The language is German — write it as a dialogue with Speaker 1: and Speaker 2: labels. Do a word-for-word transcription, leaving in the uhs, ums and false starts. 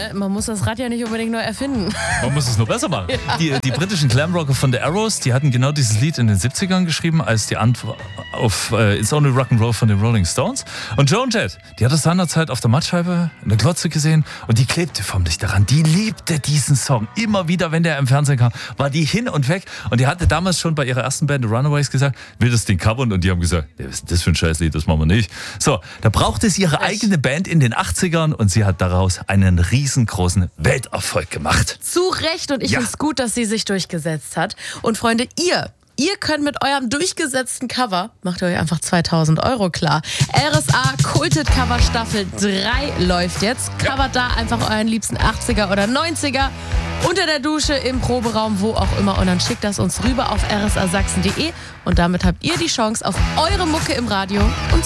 Speaker 1: ne? Man muss das Rad ja nicht unbedingt neu erfinden.
Speaker 2: Man muss es nur besser machen.
Speaker 1: Ja.
Speaker 2: Die, die britischen Glamrocker von The Arrows, die hatten genau dieses Lied in den siebzigern geschrieben, als die Antwort auf äh, It's Only Rock'n'Roll von den Rolling Stones. Und Joan Jett, die hat das seinerzeit auf der Mattscheibe in der Glotze gesehen und die klebte förmlich daran. Die liebte diesen Song. Immer wieder, wenn der im Fernsehen kam, war die hin und weg. Und die hatte damals schon bei ihrer ersten Band, The Runaways, gesagt, will das Ding covern? Und die haben gesagt, was ist das für ein Scheißlied, das machen wir nicht. So, da brauchte sie ihre eigene Band in den achtzigern und sie hat daraus einen riesengroßen Welterfolg gemacht.
Speaker 1: Zu Recht, und ich
Speaker 2: Ja.
Speaker 1: finde es gut, dass sie sich durchgesetzt hat. Und Freunde, ihr, ihr könnt mit eurem durchgesetzten Cover, macht ihr euch einfach zweitausend Euro klar. R S A Kultet Cover Staffel drei läuft jetzt. Covert da einfach euren liebsten achtziger oder neunziger unter der Dusche, im Proberaum, wo auch immer. Und dann schickt das uns rüber auf r s a sachsen punkt d e und damit habt ihr die Chance auf eure Mucke im Radio und